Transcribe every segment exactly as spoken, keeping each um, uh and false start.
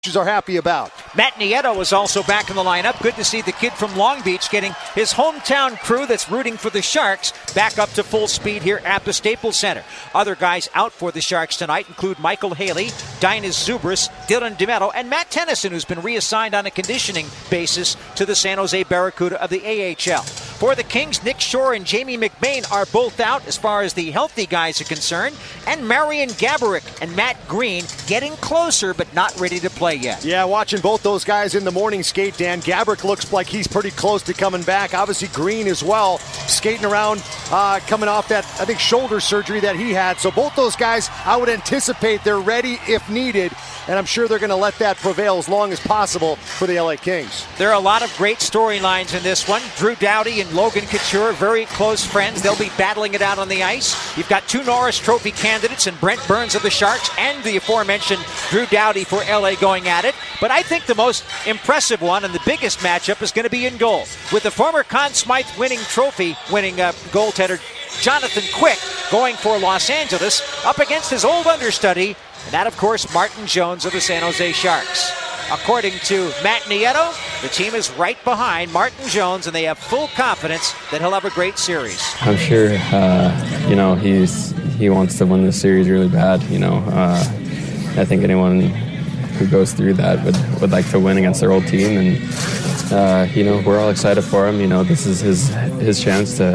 are happy about. Matt Nieto was also back in the lineup. Good to see the kid from Long Beach getting his hometown crew that's rooting for the Sharks back up to full speed here at the Staples Center. Other guys out for the Sharks tonight include Michael Haley, Dinas Zubris, Dylan DeMetto, and Matt Tennyson, who's been reassigned on a conditioning basis to the San Jose Barracuda of the A H L. For the Kings, Nick Shore and Jamie McBain are both out as far as the healthy guys are concerned, and Marian Gaborik and Matt Green getting closer but not ready to play yet. Yeah, watching both those guys in the morning skate, Dan. Gaborik looks like he's pretty close to coming back. Obviously Green as well, skating around, uh, coming off that, I think, shoulder surgery that he had. So both those guys, I would anticipate they're ready if needed, and I'm sure they're going to let that prevail as long as possible for the L A Kings. There are a lot of great storylines in this one. Drew Doughty and Logan Couture, very close friends. They'll be battling it out on the ice. You've got two Norris Trophy candidates and Brent Burns of the Sharks and the aforementioned Drew Doughty for L A going at it. But I think the most impressive one and the biggest matchup is going to be in goal, with the former Conn Smythe winning trophy winning uh, goaltender Jonathan Quick going for Los Angeles up against his old understudy, and that, of course, Martin Jones of the San Jose Sharks. According to Matt Nieto, the team is right behind Martin Jones, and they have full confidence that he'll have a great series. I'm sure, uh, you know, he's he wants to win this series really bad. You know, uh, I think anyone who goes through that would, would like to win against their old team, and uh, you know, we're all excited for him. You know, this is his his chance to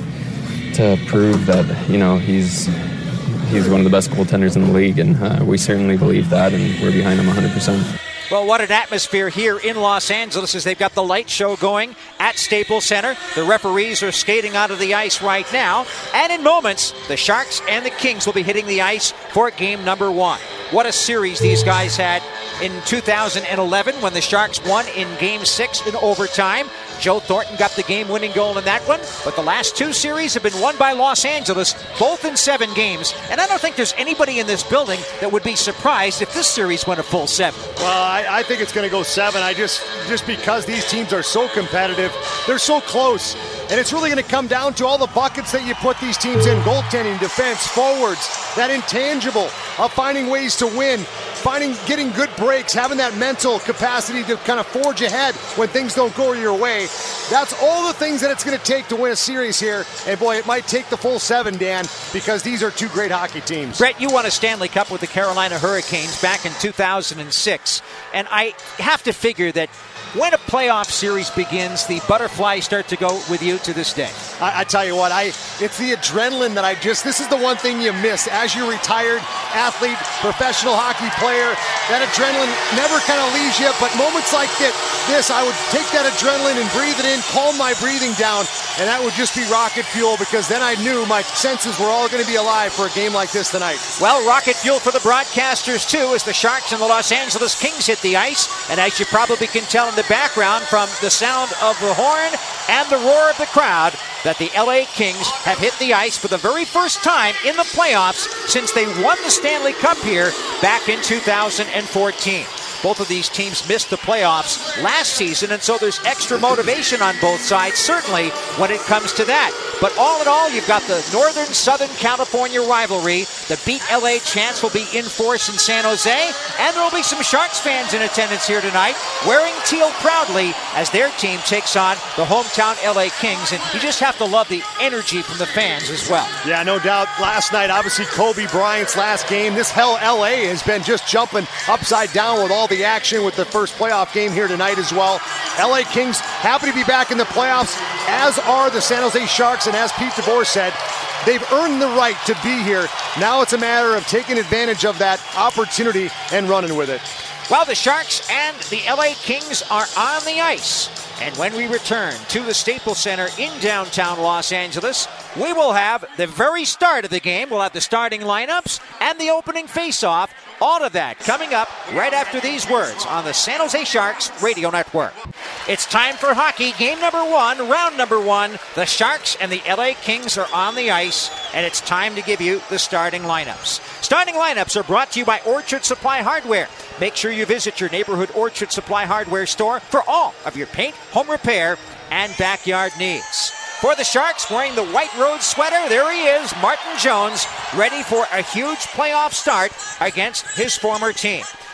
to prove that, you know, he's he's one of the best goaltenders in the league, and uh, we certainly believe that, and we're behind him one hundred percent. Well, what an atmosphere here in Los Angeles as they've got the light show going at Staples Center. The referees are skating out of the ice right now. And in moments, the Sharks and the Kings will be hitting the ice for game number one. What a series these guys had in two thousand eleven when the Sharks won in game six in overtime. Joe Thornton got the game-winning goal in that one, but the last two series have been won by Los Angeles, both in seven games, and I don't think there's anybody in this building that would be surprised if this series went a full seven. Well, I, I think it's going to go seven. I just, just because these teams are so competitive, they're so close, and it's really going to come down to all the buckets that you put these teams in: goaltending, defense, forwards, that intangible of finding ways to win, finding, getting good breaks, having that mental capacity to kind of forge ahead when things don't go your way. That's all the things that it's going to take to win a series here. And boy, it might take the full seven, Dan, because these are two great hockey teams. Brett, you won a Stanley Cup with the Carolina Hurricanes back in two thousand six. And I have to figure that when a playoff series begins, the butterflies start to go with you to this day. I, I tell you what, I it's the adrenaline that I just, this is the one thing you miss. As you retired athlete, professional hockey player, that adrenaline never kind of leaves you, but moments like that, this, I would take that adrenaline and breathe it in, calm my breathing down, and that would just be rocket fuel, because then I knew my senses were all going to be alive for a game like this tonight. Well, rocket fuel for the broadcasters, too, as the Sharks and the Los Angeles Kings hit the ice, and as you probably can tell in the background from the sound of the horn and the roar of the crowd, that the L A Kings have hit the ice for the very first time in the playoffs since they won the Stanley Cup here back in two thousand fourteen. Both of these teams missed the playoffs last season, and so there's extra motivation on both sides, certainly when it comes to that. But all in all, you've got the Northern-Southern California rivalry. The Beat L A chants will be in force in San Jose, and there will be some Sharks fans in attendance here tonight, wearing teal proudly as their team takes on the hometown L A Kings, and you just have to love the energy from the fans as well. Yeah, no doubt. Last night, obviously, Kobe Bryant's last game. This hell L A has been just jumping upside down with all the action with the first playoff game here tonight as well. L A Kings happy to be back in the playoffs, as are the San Jose Sharks, and as Pete DeBoer said, they've earned the right to be here. Now it's a matter of taking advantage of that opportunity and running with it. Well, the Sharks and the L A Kings are on the ice. And when we return to the Staples Center in downtown Los Angeles, we will have the very start of the game. We'll have the starting lineups and the opening face-off. All of that coming up right after these words on the San Jose Sharks Radio Network. It's time for hockey. Game number one, round number one. The Sharks and the L A Kings are on the ice, and it's time to give you the starting lineups. Starting lineups are brought to you by Orchard Supply Hardware. Make sure you visit your neighborhood Orchard Supply Hardware store for all of your paint, home repair, and backyard needs. For the Sharks, wearing the white road sweater, there he is, Martin Jones, ready for a huge playoff start against his former team.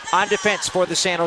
on defense for the San Jose